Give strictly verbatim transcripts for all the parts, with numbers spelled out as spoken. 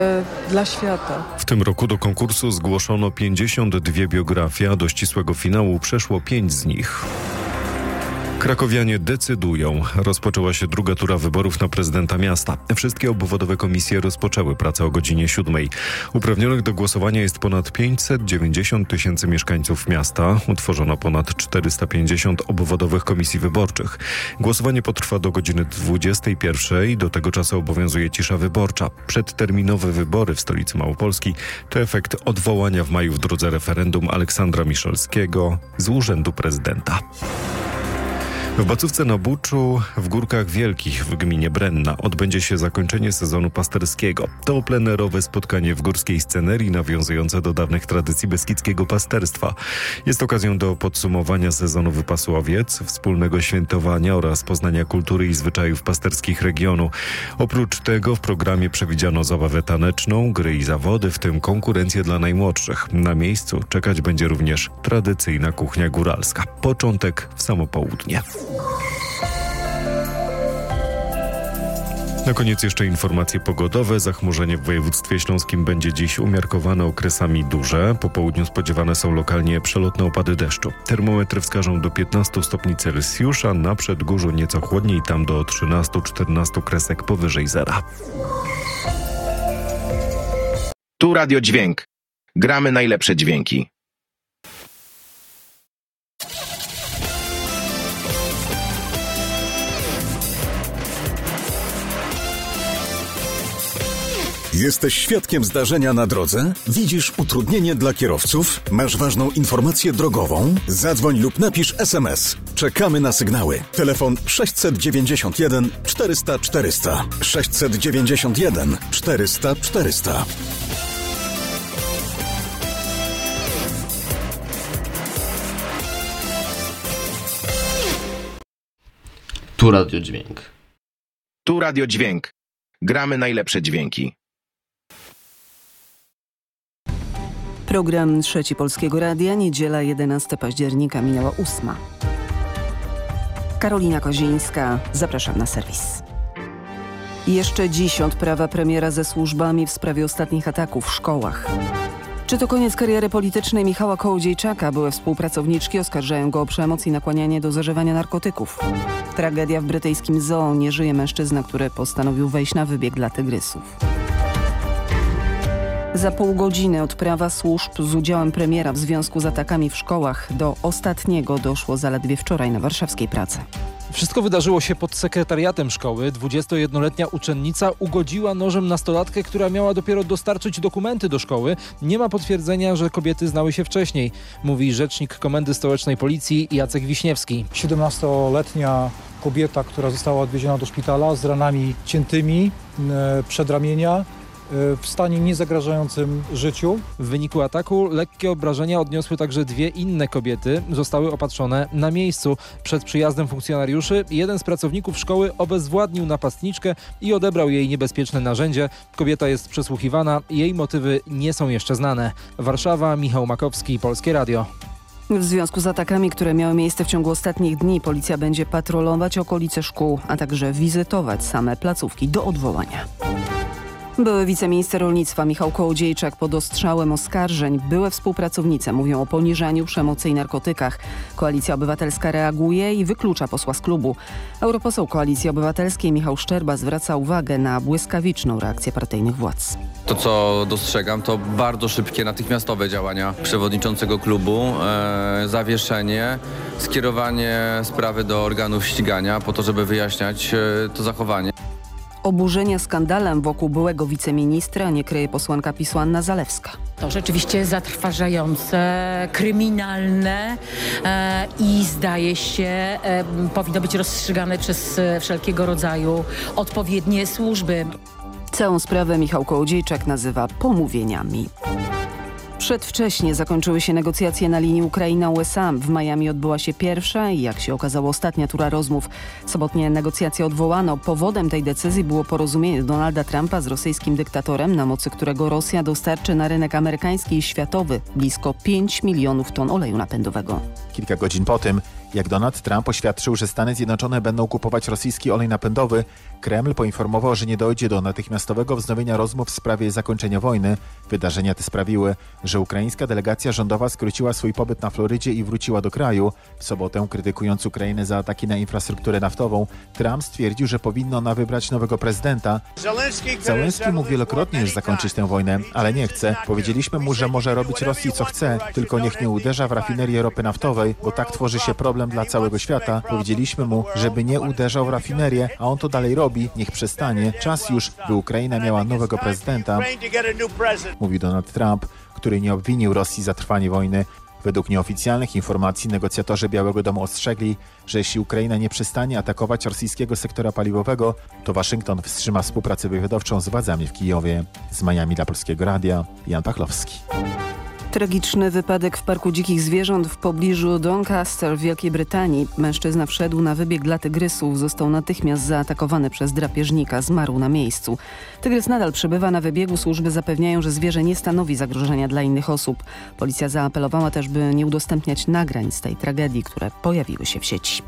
Dla świata. W tym roku do konkursu zgłoszono pięćdziesiąt dwie biografie, a do ścisłego finału przeszło pięć z nich. Krakowianie decydują. Rozpoczęła się druga tura wyborów na prezydenta miasta. Wszystkie obwodowe komisje rozpoczęły pracę o godzinie siódmej. Uprawnionych do głosowania jest ponad pięćset dziewięćdziesiąt tysięcy mieszkańców miasta. Utworzono ponad czterysta pięćdziesiąt obwodowych komisji wyborczych. Głosowanie potrwa do godziny dwudziestej pierwszej. Do tego czasu obowiązuje cisza wyborcza. Przedterminowe wybory w stolicy Małopolski to efekt odwołania w maju w drodze referendum Aleksandra Miszalskiego z urzędu prezydenta. W Bacówce na Buczu, w Górkach Wielkich w gminie Brenna odbędzie się zakończenie sezonu pasterskiego. To plenerowe spotkanie w górskiej scenerii nawiązujące do dawnych tradycji beskidzkiego pasterstwa. Jest okazją do podsumowania sezonu wypasu owiec, wspólnego świętowania oraz poznania kultury i zwyczajów pasterskich regionu. Oprócz tego w programie przewidziano zabawę taneczną, gry i zawody, w tym konkurencje dla najmłodszych. Na miejscu czekać będzie również tradycyjna kuchnia góralska. Początek w samo południe. Na koniec jeszcze informacje pogodowe. Zachmurzenie w województwie śląskim będzie dziś umiarkowane, okresami duże. Po południu spodziewane są lokalnie przelotne opady deszczu. Termometry wskażą do piętnastu stopni Celsjusza, na Przedgórzu nieco chłodniej, tam do trzynastu czternastu kresek powyżej zera. Tu Radio Dźwięk. Gramy najlepsze dźwięki. Jesteś świadkiem zdarzenia na drodze? Widzisz utrudnienie dla kierowców? Masz ważną informację drogową? Zadzwoń lub napisz es em es. Czekamy na sygnały. Telefon sześćset dziewięćdziesiąt jeden czterysta czterysta. sześćset dziewięćdziesiąt jeden czterysta czterysta. Tu Radio Dźwięk. Tu Radio Dźwięk. Gramy najlepsze dźwięki. Program Trzeci Polskiego Radia, niedziela jedenastego października, minęła ósma. Karolina Kozińska, zapraszam na serwis. Jeszcze dziś odprawa premiera ze służbami w sprawie ostatnich ataków w szkołach. Czy to koniec kariery politycznej Michała Kołodziejczaka? Były współpracowniczki oskarżają go o przemoc i nakłanianie do zażywania narkotyków. Tragedia w brytyjskim zoo. Nie żyje mężczyzna, który postanowił wejść na wybieg dla tygrysów. Za pół godziny odprawa służb z udziałem premiera w związku z atakami w szkołach. Do ostatniego doszło zaledwie wczoraj na warszawskiej Pracy. Wszystko wydarzyło się pod sekretariatem szkoły. dwudziestojednoletnia uczennica ugodziła nożem nastolatkę, która miała dopiero dostarczyć dokumenty do szkoły. Nie ma potwierdzenia, że kobiety znały się wcześniej, mówi rzecznik Komendy Stołecznej Policji Jacek Wiśniewski. siedemnastoletnia kobieta, która została odwieziona do szpitala z ranami ciętymi e, przedramienia, w stanie niezagrażającym życiu. W wyniku ataku lekkie obrażenia odniosły także dwie inne kobiety. Zostały opatrzone na miejscu. Przed przyjazdem funkcjonariuszy jeden z pracowników szkoły obezwładnił napastniczkę i odebrał jej niebezpieczne narzędzie. Kobieta jest przesłuchiwana. Jej motywy nie są jeszcze znane. Warszawa, Michał Makowski, Polskie Radio. W związku z atakami, które miały miejsce w ciągu ostatnich dni, policja będzie patrolować okolice szkół, a także wizytować same placówki do odwołania. Były wiceminister rolnictwa Michał Kołodziejczak pod ostrzałem oskarżeń. Były współpracownice mówią o poniżaniu, przemocy i narkotykach. Koalicja Obywatelska reaguje i wyklucza posła z klubu. Europoseł Koalicji Obywatelskiej Michał Szczerba zwraca uwagę na błyskawiczną reakcję partyjnych władz. To, co dostrzegam, to bardzo szybkie, natychmiastowe działania przewodniczącego klubu, e, zawieszenie, skierowanie sprawy do organów ścigania po to, żeby wyjaśniać e, to zachowanie. Oburzenia skandalem wokół byłego wiceministra nie kryje posłanka PiSu Anna Zalewska. To rzeczywiście zatrważające, kryminalne e, i zdaje się e, powinno być rozstrzygane przez e, wszelkiego rodzaju odpowiednie służby. Całą sprawę Michał Kołodziejczak nazywa pomówieniami. Przedwcześnie zakończyły się negocjacje na linii Ukraina-U S A. W Miami odbyła się pierwsza i jak się okazało ostatnia tura rozmów. Sobotnie negocjacje odwołano. Powodem tej decyzji było porozumienie Donalda Trumpa z rosyjskim dyktatorem, na mocy którego Rosja dostarczy na rynek amerykański i światowy blisko pięć milionów ton oleju napędowego. Kilka godzin po tym Jak Donald Trump oświadczył, że Stany Zjednoczone będą kupować rosyjski olej napędowy, Kreml poinformował, że nie dojdzie do natychmiastowego wznowienia rozmów w sprawie zakończenia wojny. Wydarzenia te sprawiły, że ukraińska delegacja rządowa skróciła swój pobyt na Florydzie i wróciła do kraju. W sobotę, krytykując Ukrainę za ataki na infrastrukturę naftową, Trump stwierdził, że powinno ona wybrać nowego prezydenta. Zełenski mógł wielokrotnie już zakończyć tę wojnę, ale nie chce. Powiedzieliśmy mu, że może robić Rosji co chce, tylko niech nie uderza w rafinerię ropy naftowej, bo tak tworzy się problem dla całego świata. Powiedzieliśmy mu, żeby nie uderzał w rafinerię, a on to dalej robi, niech przestanie. Czas już, by Ukraina miała nowego prezydenta, mówił Donald Trump, który nie obwinił Rosji za trwanie wojny. Według nieoficjalnych informacji negocjatorzy Białego Domu ostrzegli, że jeśli Ukraina nie przestanie atakować rosyjskiego sektora paliwowego, to Waszyngton wstrzyma współpracę wywiadowczą z władzami w Kijowie. Z Miami dla Polskiego Radia, Jan Pachlowski. Tragiczny wypadek w Parku Dzikich Zwierząt w pobliżu Doncaster w Wielkiej Brytanii. Mężczyzna wszedł na wybieg dla tygrysów. Został natychmiast zaatakowany przez drapieżnika. Zmarł na miejscu. Tygrys nadal przebywa na wybiegu. Służby zapewniają, że zwierzę nie stanowi zagrożenia dla innych osób. Policja zaapelowała też, by nie udostępniać nagrań z tej tragedii, które pojawiły się w sieci.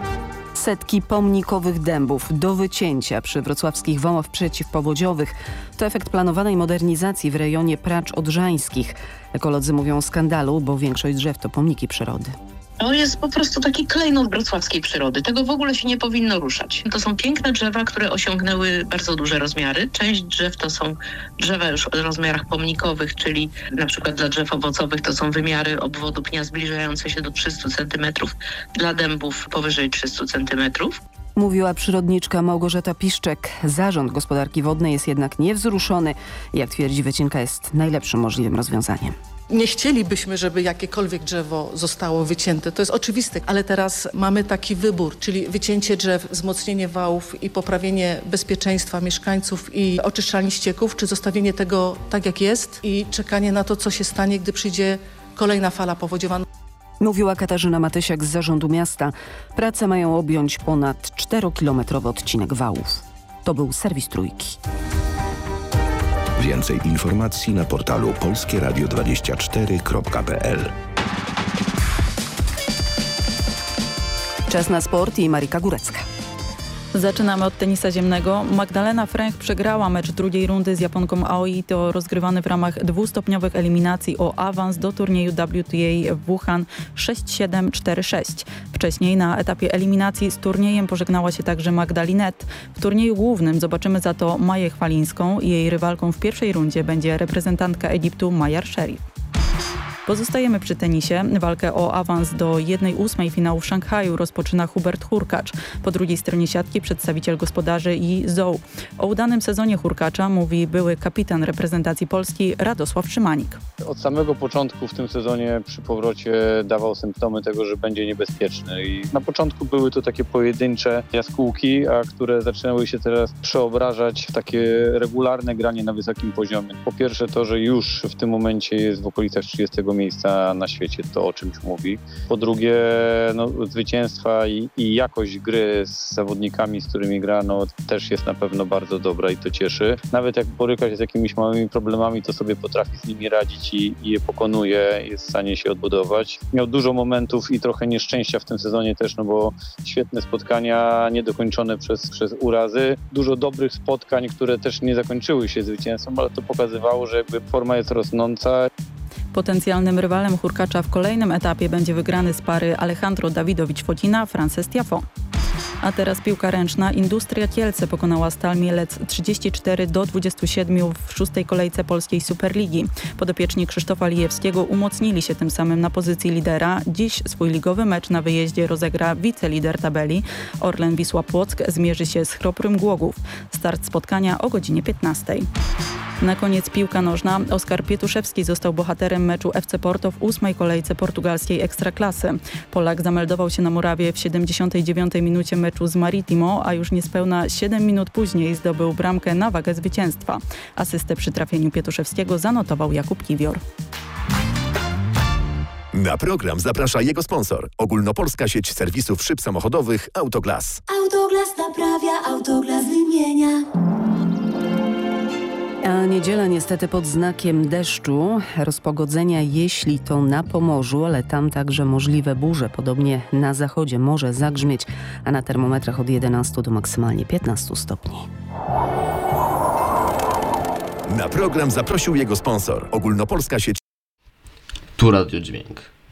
Setki pomnikowych dębów do wycięcia przy wrocławskich wałach przeciwpowodziowych to efekt planowanej modernizacji w rejonie Pracz Odrzańskich. Ekolodzy mówią o skandalu, bo większość drzew to pomniki przyrody. To jest po prostu taki klejnot wrocławskiej przyrody. Tego w ogóle się nie powinno ruszać. To są piękne drzewa, które osiągnęły bardzo duże rozmiary. Część drzew to są drzewa już o rozmiarach pomnikowych, czyli na przykład dla drzew owocowych to są wymiary obwodu pnia zbliżające się do trzystu centymetrów, dla dębów powyżej trzystu centymetrów. Mówiła przyrodniczka Małgorzata Piszczek. Zarząd Gospodarki Wodnej jest jednak niewzruszony. Jak twierdzi, wycinka jest najlepszym możliwym rozwiązaniem. Nie chcielibyśmy, żeby jakiekolwiek drzewo zostało wycięte. To jest oczywiste, ale teraz mamy taki wybór, czyli wycięcie drzew, wzmocnienie wałów i poprawienie bezpieczeństwa mieszkańców i oczyszczalni ścieków, czy zostawienie tego tak jak jest i czekanie na to, co się stanie, gdy przyjdzie kolejna fala powodziowa. Mówiła Katarzyna Matysiak z Zarządu Miasta. Prace mają objąć ponad czterokilometrowy odcinek wałów. To był serwis Trójki. Więcej informacji na portalu polskie radio dwadzieścia cztery kropka p l. Czas na sport i Marika Górecka. Zaczynamy od tenisa ziemnego. Magdalena Fręch przegrała mecz drugiej rundy z Japonką Aoi. To rozgrywany w ramach dwustopniowych eliminacji o awans do turnieju W T A w Wuhan sześć siedem cztery sześć. Wcześniej na etapie eliminacji z turniejem pożegnała się także Magda Linette. W turnieju głównym zobaczymy za to Maję Chwalińską. Jej rywalką w pierwszej rundzie będzie reprezentantka Egiptu Mayar Sherif. Pozostajemy przy tenisie. Walkę o awans do jednej ósmej finału w Szanghaju rozpoczyna Hubert Hurkacz. Po drugiej stronie siatki przedstawiciel gospodarzy i Zhou. O udanym sezonie Hurkacza mówi były kapitan reprezentacji Polski Radosław Szymanik. Od samego początku w tym sezonie przy powrocie dawał symptomy tego, że będzie niebezpieczny. I na początku były to takie pojedyncze jaskółki, a które zaczynały się teraz przeobrażać w takie regularne granie na wysokim poziomie. Po pierwsze to, że już w tym momencie jest w okolicach trzydziestego miejsca na świecie, to o czymś mówi. Po drugie, no, zwycięstwa i, i jakość gry z zawodnikami, z którymi gra, no, też jest na pewno bardzo dobra i to cieszy. Nawet jak boryka się z jakimiś małymi problemami, to sobie potrafi z nimi radzić i, i je pokonuje, jest w stanie się odbudować. Miał dużo momentów i trochę nieszczęścia w tym sezonie też, no bo świetne spotkania, niedokończone przez, przez urazy. Dużo dobrych spotkań, które też nie zakończyły się zwycięstwem, ale to pokazywało, że jakby forma jest rosnąca. Potencjalnym rywalem Hurkacza w kolejnym etapie będzie wygrany z pary Alejandro Dawidowicz-Focina, Frances Tiafoe. A teraz piłka ręczna. Industria Kielce pokonała Stal Mielec trzydzieści cztery do dwudziestu siedmiu w szóstej kolejce polskiej Superligi. Podopieczni Krzysztofa Lijewskiego umocnili się tym samym na pozycji lidera. Dziś swój ligowy mecz na wyjeździe rozegra wicelider tabeli. Orlen Wisła Płock zmierzy się z Chrobrym Głogów. Start spotkania o godzinie piętnastej. Na koniec piłka nożna. Oskar Pietuszewski został bohaterem meczu F C Porto w ósmej kolejce portugalskiej Ekstraklasy. Polak zameldował się na murawie w siedemdziesiątej dziewiątej minucie meczu z Maritimo, a już niespełna siedem minut później zdobył bramkę na wagę zwycięstwa. Asystę przy trafieniu Pietuszewskiego zanotował Jakub Kiwior. Na program zaprasza jego sponsor. Ogólnopolska sieć serwisów szyb samochodowych Autoglas. Autoglas naprawia, Autoglas wymienia. A niedziela niestety pod znakiem deszczu, rozpogodzenia, jeśli to na Pomorzu, ale tam także możliwe burze. Podobnie na zachodzie może zagrzmieć, a na termometrach od jedenastu do maksymalnie piętnastu stopni. Na program zaprosił jego sponsor. Ogólnopolska sieć. Tu Radio Dźwięk.